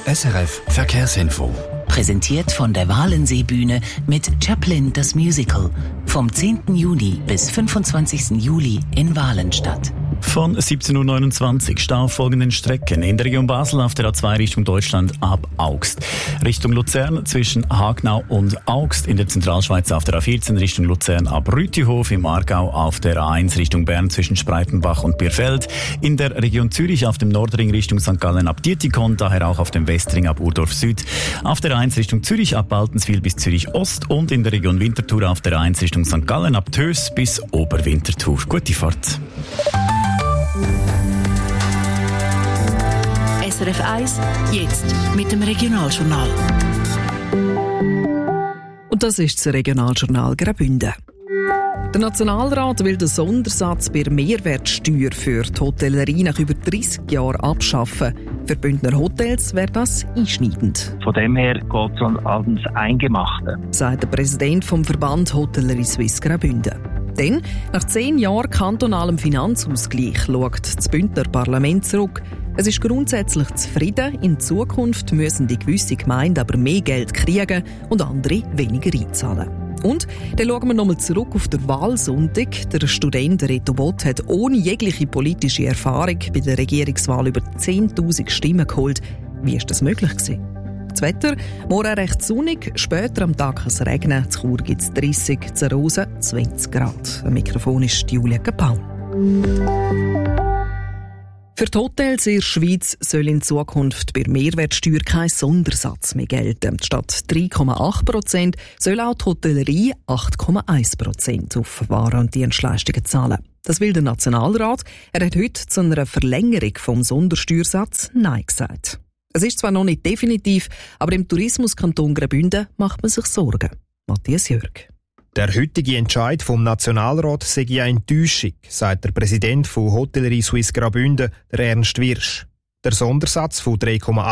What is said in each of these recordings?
SRF Verkehrsinfo. Präsentiert von der Walensee-Bühne mit Chaplin das Musical. Vom 10. Juni bis 25. Juli in Walenstadt. Von 17.29 Uhr Stau auf folgenden Strecken. In der Region Basel auf der A2 Richtung Deutschland ab Augst. Richtung Luzern zwischen Hagnau und Augst. In der Zentralschweiz auf der A14 Richtung Luzern ab Rütihof. Im Aargau auf der A1 Richtung Bern zwischen Spreitenbach und Birfeld. In der Region Zürich auf dem Nordring Richtung St. Gallen ab Dietikon. Daher auch auf dem Westring ab Urdorf Süd. Auf der A1 Richtung Zürich ab Baltenswil bis Zürich Ost. Und in der Region Winterthur auf der A1 Richtung St. Gallen ab Tös bis Oberwinterthur. Gute Fahrt. SRF 1, jetzt mit dem Regionaljournal. Und das ist das Regionaljournal Graubünden. Der Nationalrat will den Sondersatz bei der Mehrwertsteuer für die Hotellerie nach über 30 Jahren abschaffen. Für Bündner Hotels wäre das einschneidend. Von dem her geht es um alles Eingemachte, sagt der Präsident vom Verband Hotellerie Suisse Graubünden. Denn nach 10 Jahren kantonalem Finanzausgleich schaut das Bündner Parlament zurück. Es ist grundsätzlich zufrieden. In Zukunft müssen die gewisse Gemeinden aber mehr Geld kriegen und andere weniger einzahlen. Und dann schauen wir nochmal zurück auf den Wahlsonntag. Der Student Reto Bott hat ohne jegliche politische Erfahrung bei der Regierungswahl über 10'000 Stimmen geholt. Wie ist das möglich gewesen? Das Wetter, morgen recht sonnig, später am Tag kann es regnen. In Chur gibt es 30, in Rosen 20 Grad. Am Mikrofon ist Julia Paul. Für die Hotels in der Schweiz soll in Zukunft bei der Mehrwertsteuer kein Sondersatz mehr gelten. Statt 3,8% soll auch die Hotellerie 8,1% auf Waren und Dienstleistungen zahlen. Das will der Nationalrat. Er hat heute zu einer Verlängerung vom Sondersteuersatz Nein gesagt. Es ist zwar noch nicht definitiv, aber im Tourismuskanton Graubünden macht man sich Sorgen. Matthias Jörg. Der heutige Entscheid vom Nationalrat sei eine Enttäuschung, sagt der Präsident von Hotellerie Suisse Graubünden, der Ernst Wirsch. Der Sondersatz von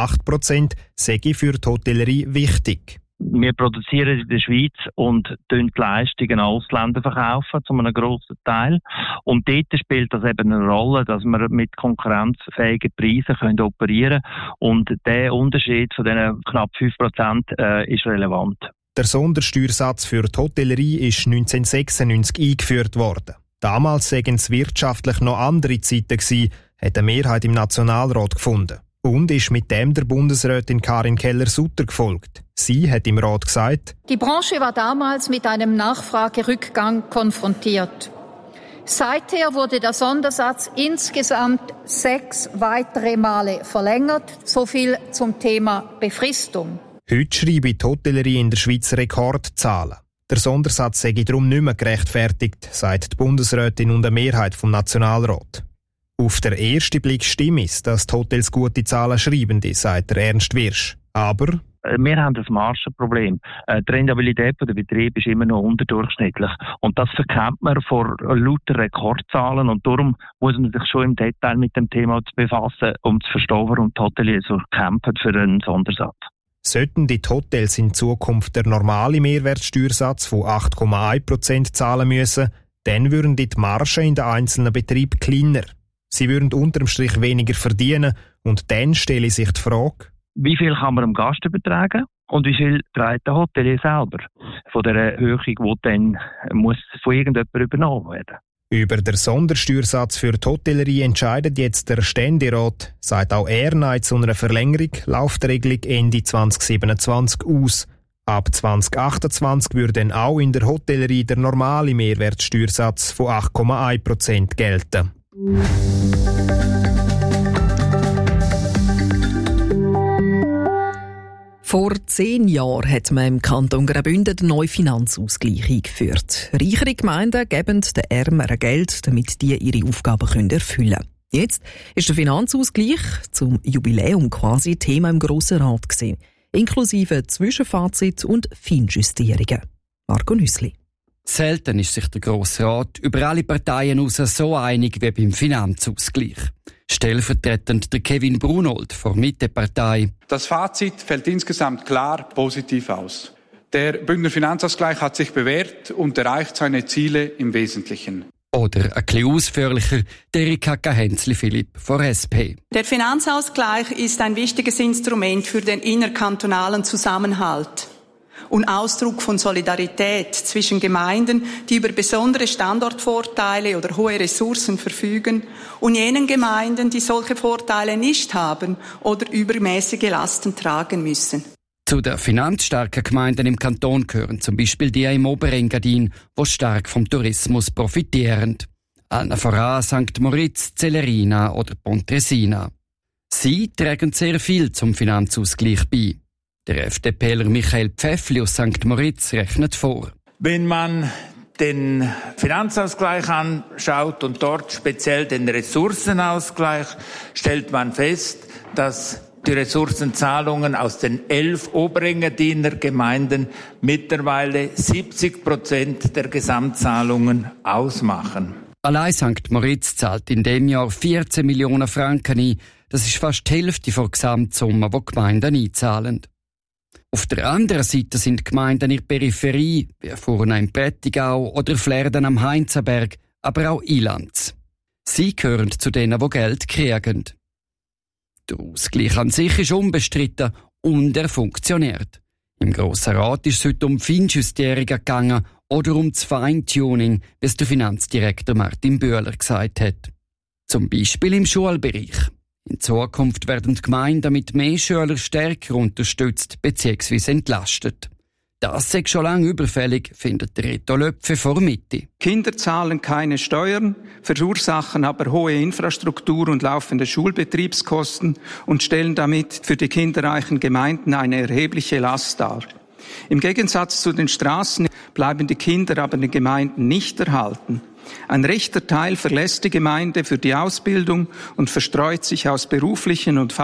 3,8% sei für die Hotellerie wichtig. Wir produzieren in der Schweiz und die Leistungen an Ausländer verkaufen, zu einem grossen Teil. Und dort spielt das eben eine Rolle, dass wir mit konkurrenzfähigen Preisen operieren können. Und der Unterschied von diesen knapp 5% ist relevant. Der Sondersteuersatz für die Hotellerie ist 1996 eingeführt worden. Damals seien es wirtschaftlich noch andere Zeiten gewesen, hat eine Mehrheit im Nationalrat gefunden. Und ist mit dem der Bundesrätin Karin Keller-Sutter gefolgt. Sie hat im Rat gesagt: Die Branche war damals mit einem Nachfragerückgang konfrontiert. Seither wurde der Sondersatz insgesamt 6 weitere Male verlängert. So viel zum Thema Befristung. Heute schreibe die Hotellerie in der Schweiz Rekordzahlen. Der Sondersatz sei darum nicht mehr gerechtfertigt, sagt die Bundesrätin und eine Mehrheit vom Nationalrat. Auf den ersten Blick stimmt es, dass die Hotels gute Zahlen schreiben, sagt der Ernst Wirsch. Aber wir haben das Margenproblem. Die Rentabilität der Betriebe ist immer noch unterdurchschnittlich. Und das verkennt man vor lauter Rekordzahlen. Und darum muss man sich schon im Detail mit dem Thema befassen, um zu verstehen, warum die Hoteliers so kämpfen für einen Sondersatz. Sollten die Hotels in Zukunft der normale Mehrwertsteuersatz von 8,1% zahlen müssen, dann würden die Margen in den einzelnen Betrieben kleiner. Sie würden unterm Strich weniger verdienen und dann stelle sich die Frage: Wie viel kann man dem Gast übertragen und wie viel trägt der Hotelier selber von der Erhöhung, die dann muss von irgendjemandem übernommen werden? Über den Sondersteuersatz für die Hotellerie entscheidet jetzt der Ständerat. Sagt auch er Nein zu einer Verlängerung, läuft die Regelung Ende 2027 aus. Ab 2028 würde dann auch in der Hotellerie der normale Mehrwertsteuersatz von 8,1% gelten. Vor 10 Jahren hat man im Kanton Graubünden den neuen Finanzausgleich eingeführt. Reichere Gemeinden geben den Ärmeren Geld, damit die ihre Aufgaben erfüllen können. Jetzt ist der Finanzausgleich zum Jubiläum quasi Thema im Grossen Rat gewesen, inklusive Zwischenfazit und Feinjustierungen. Marco Nüssli. Selten ist sich der Grosse Rat über alle Parteien hinaus so einig wie beim Finanzausgleich. Stellvertretend der Kevin Brunold von Mitte-Partei. Das Fazit fällt insgesamt klar positiv aus. Der Bündner Finanzausgleich hat sich bewährt und erreicht seine Ziele im Wesentlichen. Oder ein bisschen ausführlicher, Erika Hänzli-Philipp von SP. Der Finanzausgleich ist ein wichtiges Instrument für den innerkantonalen Zusammenhalt und Ausdruck von Solidarität zwischen Gemeinden, die über besondere Standortvorteile oder hohe Ressourcen verfügen, und jenen Gemeinden, die solche Vorteile nicht haben oder übermäßige Lasten tragen müssen. Zu den finanzstarken Gemeinden im Kanton gehören zum Beispiel die im Oberengadin, die stark vom Tourismus profitieren. Allen voran St. Moritz, Celerina oder Pontresina. Sie tragen sehr viel zum Finanzausgleich bei. Der FDPler Michael Pfäffli aus St. Moritz rechnet vor. Wenn man den Finanzausgleich anschaut und dort speziell den Ressourcenausgleich, stellt man fest, dass die Ressourcenzahlungen aus den 11 Oberengadiner Gemeinden mittlerweile 70% der Gesamtzahlungen ausmachen. Allein St. Moritz zahlt in dem Jahr 14 Millionen Franken ein. Das ist fast die Hälfte der Gesamtsumme, die Gemeinden einzahlen. Auf der anderen Seite sind Gemeinden in der Peripherie, wie Furna im Prättigau oder Flerden am Heinzenberg, aber auch Ilanz. Sie gehören zu denen, die Geld kriegen. Der Ausgleich an sich ist unbestritten und er funktioniert. Im Grossen Rat ist es heute um Feinjustierungen gegangen oder um das Feintuning, wie es der Finanzdirektor Martin Bühler gesagt hat. Zum Beispiel im Schulbereich. In Zukunft werden die Gemeinden mit mehr Schülern stärker unterstützt bzw. entlastet. Das ist schon lange überfällig, findet Reto Löpfe vor Mitte. Kinder zahlen keine Steuern, verursachen aber hohe Infrastruktur- und laufende Schulbetriebskosten und stellen damit für die kinderreichen Gemeinden eine erhebliche Last dar. Im Gegensatz zu den Straßen bleiben die Kinder aber den Gemeinden nicht erhalten. Ein rechter Teil verlässt die Gemeinde für die Ausbildung und verstreut sich aus beruflichen und